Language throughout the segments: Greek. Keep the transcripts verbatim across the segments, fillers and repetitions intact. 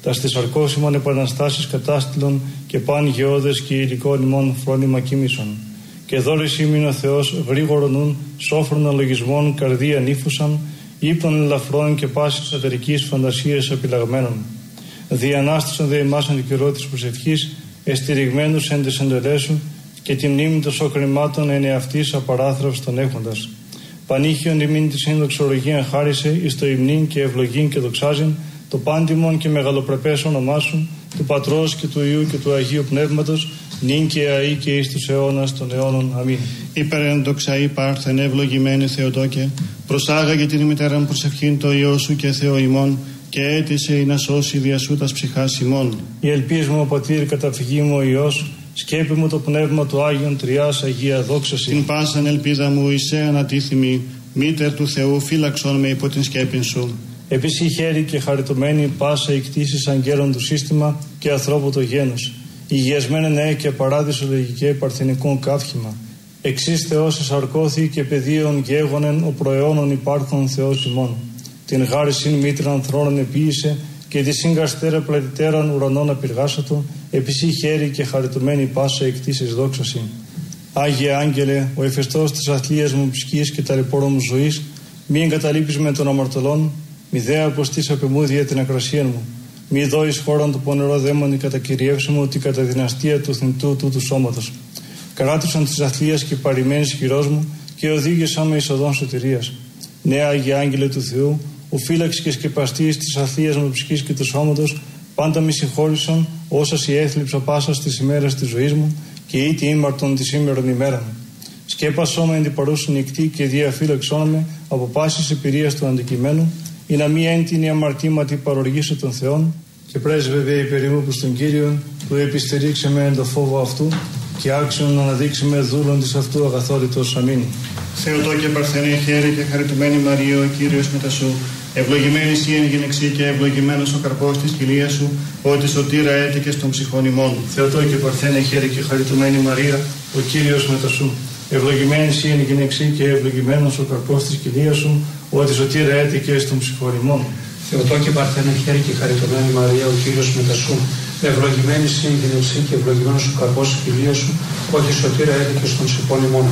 τα στις αρκώσιμων επαναστάσεις κατάστηλων και παν γεώδες και υλικών ημών φρόνημα κοίμησον. Και δώρης ήμην ο Θεός γρήγορον νουν, σόφρον αλογισμών καρδία νύφουσαν, ύπνων ελαφρών και πάσης ατερικής φαντασίας επιλαγμένων. Διανάστησαν δε εμάς εν καιρό της προσευχής, εστηριγμένους εν της εντελέσου, και τη μνήμη των σοκρημάτων εν εαυτής απαράθραυστον έχοντας. Πανήχιον ημίν τη συνδοξολογία χάρισε, εις το υμνήν και ευλογήν και δοξάζειν, το πάντιμον και μεγαλοπρεπές όνομά σου, του Πατρός και του Υιού και του Αγίου Πνεύματος, νυν και αεί και εις τους αιώνας των αιώνων. Αμήν. Υπερέντοξα υπάρχθεν ευλογημένη Θεοτόκε, προσάγαγε την ημιτέραν προσευχήν το Υιό σου και Θεό ημών, και έτησε ή να σώσει δια σου τας ψυχάς ημών. Η ελπίς μου, ο Πατήρ, καταφυγή μου ο Υιός, σκέπη μου το πνεύμα του Άγιον Τριάς Αγία δόξαση. Την πάσαν ελπίδα μου εισέ ανατίθυμη, μήτερ του Θεού φύλαξον με υπό την σκέπην σου. Επίση χέρι και χαριτωμένη πάσα εκτίσεις αγγέλων του σύστημα και ανθρώπου το γένος. Υγιασμένε νέε και παράδεισο λογικέ παρθενικών καύχημα. Εξής Θεός εσαρκώθη και πεδίων γέγονεν ο προαιώνων υπάρχων Θεός ημών. Την γάρισιν μήτραν θρόνων επίησε και τη συγκαστέρα πλατητέραν ουρανών απειργάσατο, επίση χέρι και χαριτωμένη πάσα εκτίσεις δόξαση. Άγιε Άγγελε, ο εφεστός της αθλίας μου ψυχής και ταλαιπώρων μου ζωής, μη εγκαταλείπεις με των αμαρτωλών, μη δε αποστείς απεμούδια την ακρασία μου. Μη δώεις χώραν του πονερό δαίμονι κατακυριεύσου μου, ότι κατά δυναστεία του θνητού τούτου σώματος. Καράτουσαν της αθλίας και παρημένης χειρός μου και οδήγησαν με εις οδόν σωτηρίας. Νέα Άγιε Άγγελε του Θεού, ο φύλαξ και σκεπαστής της αθλίας μου ψυχής και του σώματος, πάντα μη συγχώρησαν όσα η έθλιψα πάσα στις ημέρες της ζωής μου και ήτι ήμαρτον τη σήμερον ημέρα μου. Σκέπασό με εν την παρούσιν νυχτή και διαφύλαξόν με από πάσης εμπειρίας του αντικειμένου, ή να μη έντυνη αμαρτήματι παροργήσω των Θεών, και πρέσβευε υπερ ημού προς τον Κύριον, που επιστηρίξε με εν το φόβο αυτού, και άξιον να αναδείξει με δούλον της αυτού αγαθόρυτος. Αμήν. Θεοτόκε παρθενέ χέρι και χαριτωμένη Μαρία, ο Κύριος μετά σου, ευλογημένη εσύ εν γυναιξή και ευλογημένος ο καρπός της κοιλίας σου, ότι σωτήρα έτεκες των ψυχών ημών. Θεοτόκε παρθένε χέρι και χαριτωμένη Μαρία, ο Κύριος μετά σου, ευλογημένη εσύ εν γυναιξή και ευλογημένος ο καρπός της κοιλίας σου, ότι σωτήρα έτεκες των ψυχών ημών. Θεοτόκε παρθένε χέρι και χαριτωμένη Μαρία, ο Κύριος μετά σου, ευλογημένη εσύ εν γυναιξή και ευλογημένος ο καρπός της κοιλίας σου, ότι σωτήρα έτεκες των ψυχών ημών.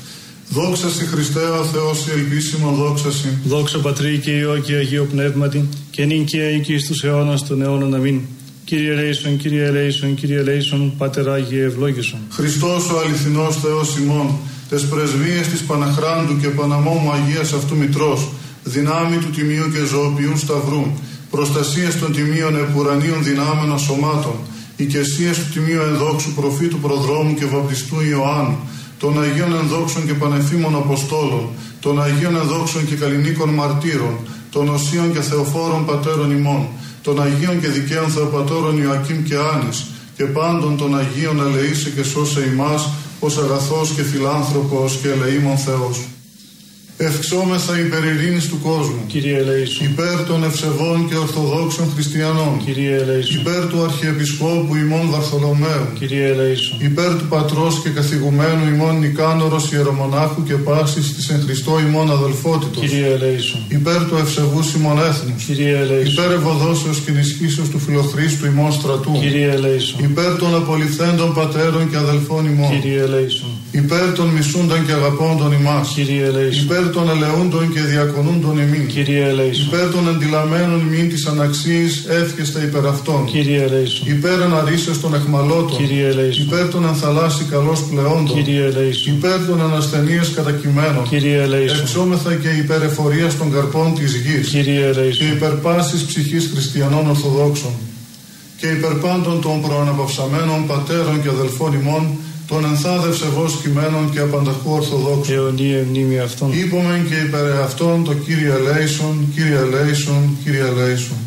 Δόξα σοι Χριστέ ο Θεός η ελπίσιμον δόξα σοι. Δόξα Πατρί και Υιό και Αγίο Πνεύματι, και νυν και αεί και εις τους αιώνας των αιώνων. Αμήν. Κύριε ελέησον, Κύριε ελέησον, Κύριε ελέησον, Πάτερ Άγιε ευλόγησον. Χριστός ο αληθινός Θεός ημών, τες πρεσβείες της Παναχράντου και Παναμόμου Αγίας αυτού Μητρός, δυνάμει του τιμίου και ζωοποιούν σταυρού, προστασίες των τιμίων επουρανίων δυνάμεων σωμάτων, οικεσίες του τιμίου ενδόξου προφήτου προδρόμου και βαπτιστού Ιωάννου, των Αγίων ενδόξων και πανεφήμων Αποστόλων, των Αγίων ενδόξων και καλλινίκων μαρτύρων, των Οσίων και Θεοφόρων Πατέρων ημών, των Αγίων και δικαίων Θεοπατώρων Ιωακήμ και Άνης, και πάντων των Αγίων ελεήσε και σώσε ημάς, ως αγαθός και φιλάνθρωπος και ελεήμων Θεός. Ευξόμεθα υπερ ειρήνης του κόσμου. Κύριε ελέησον. Υπέρ των ευσεβών και ορθοδόξων χριστιανών. Κύριε ελέησον. Υπέρ του Αρχιεπισκόπου ημών Βαρθολομαίου. Κύριε ελέησον. Υπέρ του Πατρός και καθηγουμένου ημών Νικάνορος Ιερομονάχου και πάσης της εν Χριστώ ημών αδελφότητος. Κύριε ελέησον. Υπέρ του ευσεβούς ημών έθνους. Κύριε ελέησον. Υπέρ ευωδόσεως και ενισχύσεως του Φιλοχρίστου ημών στρατού. Κύριε ελέησον. Υπέρ των απολυθέντων πατέρων και αδελφών ημών. Κύριε ελέησον. Υπέρ των μισούντων και αγαπώντων ημάς. Κύριε ελέησον. Υπέρ των ελεούντων και διακονούντων ημίν. Κύριε ελέησον. Υπέρ των εντυλαμένων ημίν της αναξίας εύχεστα υπέρ αυτών. Κύριε ελέησον. Υπέρ αναρρήσεως των εχμαλώτων. Κύριε ελέησον. Υπέρ των ενθαλάσσι καλώς πλεόντων. Κύριε ελέησον. Υπέρ των ανασθενείας κατακειμένων. Κύριε ελέησον. Εξόμεθα και υπέρ εφορίας των καρπών της γης. Κύριε ελέησον. Και υπέρ πάσης ψυχής χριστιανών Ορθοδόξων. Και υπέρ πάντων των προαναπαυσαμένων πατέρων και αδελφών ημών, των ενθάδευσε βος κειμένων και απανταχού Ορθοδόξων. Αιωνία μνήμη αυτών. Είπομεν και υπέρ αυτών το Κύριε ελέησον, Κύριε ελέησον, Κύριε ελέησον.